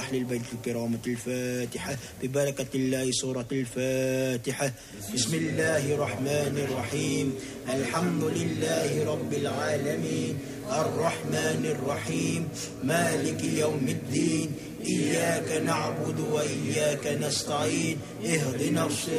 أهل البيت الكرامة الفاتحة ببركة الله سورة الفاتحة. بسم الله الرحمن الرحيم. الحمد لله رب العالمين الرحمن الرحيم مالك يوم الدين إياك نعبد وإياك نستعين اهدنا الصراط